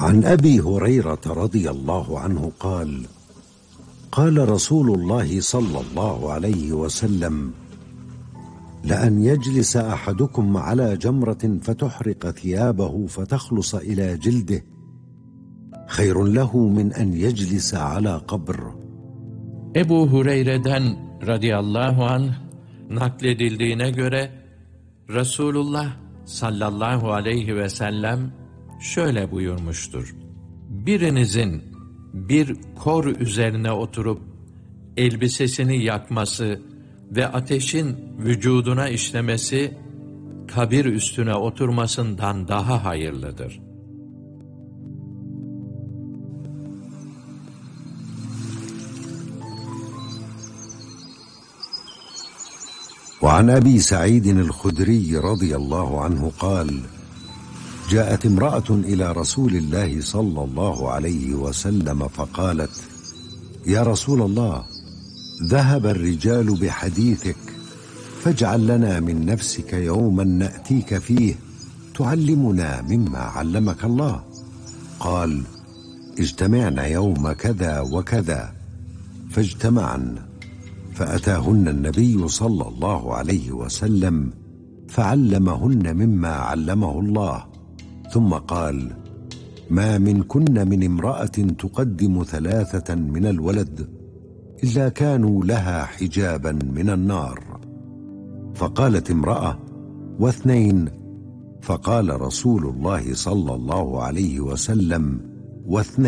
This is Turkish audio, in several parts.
عن أبي هريرة رضي الله عنه قال: قال رسول الله صلى الله عليه وسلم: لأن يجلس أحدكم على جمرة فتحرق ثيابه فتخلص إلى جلده خير له من أن يجلس على قبر. Ebu Hureyre'den radıyallahu anh nakledildiğine göre Resulullah sallallahu aleyhi ve sellem şöyle buyurmuştur: Birinizin bir kor üzerine oturup elbisesini yakması ve ateşin vücuduna işlemesi, kabir üstüne oturmasından daha hayırlıdır. وعن أبي سعيد الخدري رضي الله عنه قال: جاءت امرأة إلى رسول الله صلى الله عليه وسلم فقالت: يا رسول الله، ذهب الرجال بحديثك، فاجعل لنا من نفسك يوما نأتيك فيه تعلمنا مما علمك الله. قال: اجتمعنا يوم كذا وكذا، فاجتمعن، فأتاهن النبي صلى الله عليه وسلم فعلمهن مما علمه الله، ثم قال: ما منكن من امرأة تقدم 3 من الولد إلا كانوا لها حجابا من النار. فقالت امرأة: و2؟ فقال رسول الله صلى الله عليه وسلم: و2.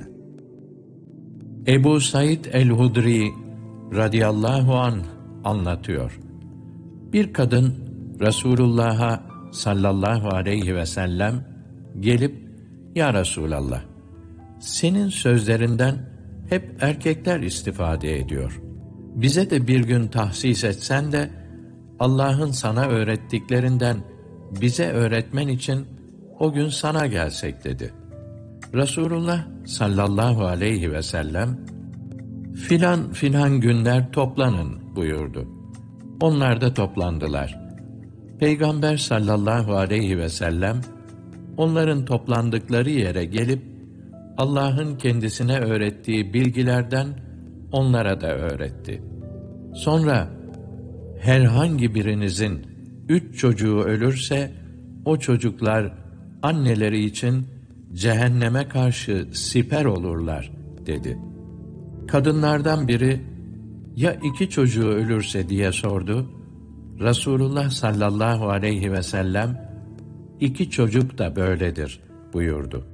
Ebu Said el-Hudri radıyallahu anh anlatıyor. Bir kadın Resulullah'a sallallahu aleyhi ve sellem gelip: Ya Resulallah, senin sözlerinden hep erkekler istifade ediyor. Bize de bir gün tahsis etsen de Allah'ın sana öğrettiklerinden bize öğretmen için o gün sana gelsek dedi. Resulullah sallallahu aleyhi ve sellem filan filan günler toplanın buyurdu. Onlar da toplandılar. Peygamber sallallahu aleyhi ve sellem onların toplandıkları yere gelip Allah'ın kendisine öğrettiği bilgilerden onlara da öğretti. Sonra herhangi birinizin 3 çocuğu ölürse o çocuklar anneleri için cehenneme karşı siper olurlar dedi. Kadınlardan biri ya 2 çocuğu ölürse diye sordu. Resulullah sallallahu aleyhi ve sellem 2 çocuk da böyledir buyurdu.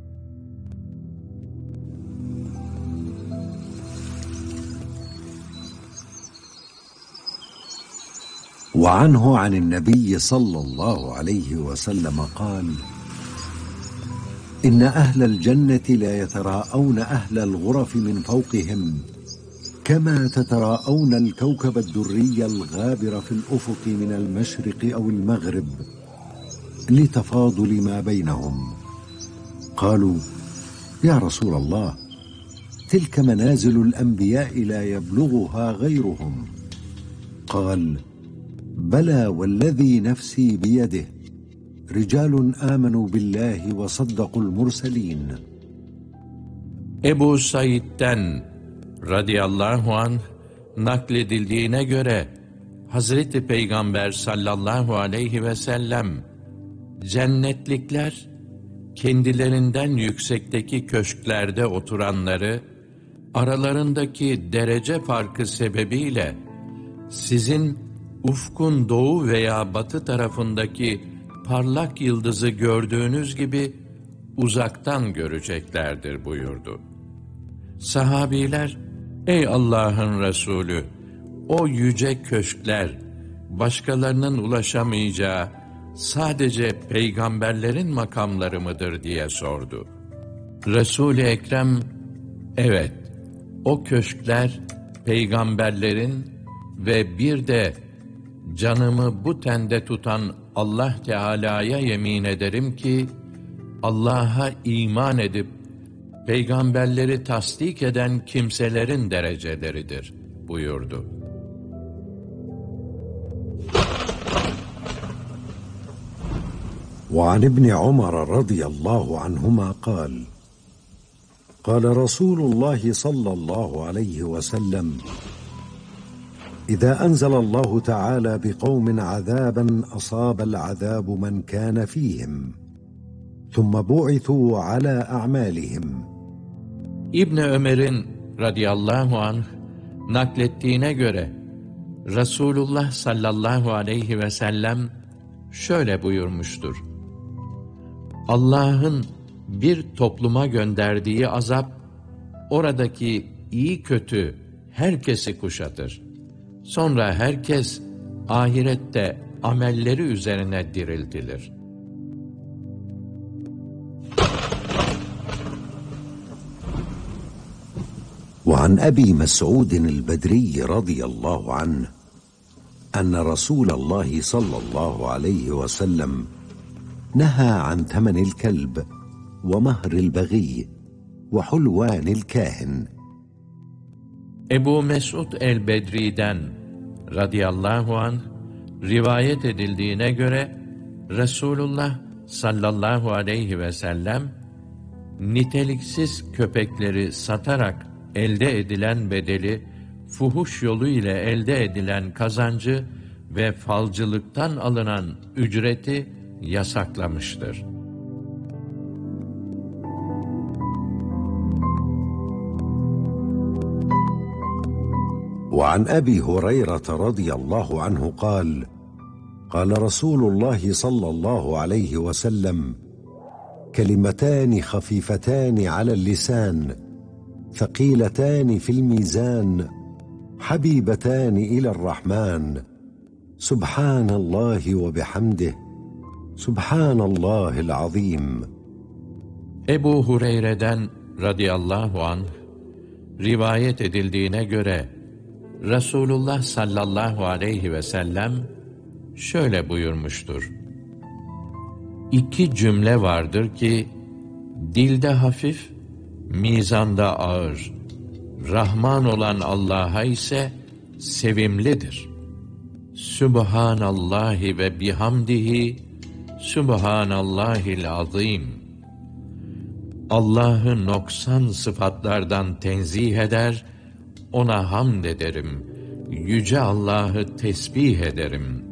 وعنه عن النبي صلى الله عليه وسلم قال: إن أهل الجنة لا يتراءون أهل الغرف من فوقهم كما تتراءون الكوكب الدري الغابر في الأفق من المشرق أو المغرب لتفاضل ما بينهم. قالوا: يا رسول الله، تلك منازل الأنبياء لا يبلغها غيرهم. قال: بلى والذي نفسي بيده، رجال آمنوا بالله وصدقوا المرسلين. Ebu Said'den radıyallahu anh nakledildiğine göre Hazreti Peygamber sallallahu aleyhi ve sellem cennetlikler kendilerinden yüksekteki köşklerde oturanları aralarındaki derece farkı sebebiyle sizin ufkun doğu veya batı tarafındaki parlak yıldızı gördüğünüz gibi uzaktan göreceklerdir buyurdu. Sahabiler, ey Allah'ın Resulü, o yüce köşkler başkalarının ulaşamayacağı sadece peygamberlerin makamları mıdır diye sordu. Resul-i Ekrem, evet, o köşkler peygamberlerin ve bir de canımı bu tende tutan Allah Teala'ya yemin ederim ki Allah'a iman edip peygamberleri tasdik eden kimselerin dereceleridir buyurdu. وعن ابن عمر رضي الله عنهما قال قال رسول الله صلى الله عليه وسلم إذا أنزل الله تعالى بقوم عذابا أصاب العذاب من كان فيهم ثم بعثوا على أعمالهم. İbni Ömer'in radıyallahu anh naklettiğine göre Resulullah sallallahu aleyhi ve sellem şöyle buyurmuştur: Allah'ın bir topluma gönderdiği azap, oradaki iyi kötü herkesi kuşatır. Sonra herkes ahirette amelleri üzerine diriltilir. وعن أبي مسعود البدري رضي الله عنه أن رسول الله صلى الله عليه وسلم نهى عن ثمن الكلب ومهر البغي وحلوان الكاهن. Ebu Mesud el-Bedri'den radıyallahu anh rivayet edildiğine göre Resulullah sallallahu aleyhi ve sellem niteliksiz köpekleri satarak elde edilen bedeli, fuhuş yolu ile elde edilen kazancı ve falcılıktan alınan ücreti yasaklamıştır. وعن أبي هريرة رضي الله عنه قال قال رسول الله صلى الله عليه وسلم كلمتان خفيفتان على اللسان ثقيلتان في الميزان حبيبتان إلى الرحمن سبحان الله وبحمده سبحان الله العظيم. Ebu Hureyre'den radıyallahu anh rivayet edildiğine göre Resulullah sallallahu aleyhi ve sellem şöyle buyurmuştur: İki cümle vardır ki dilde hafif, mizanda ağır, Rahman olan Allah'a ise sevimlidir. Sübhanallahi ve bihamdihi, Sübhanallahil azim. Allah'ı noksan sıfatlardan tenzih eder, ona hamd ederim, yüce Allah'ı tesbih ederim.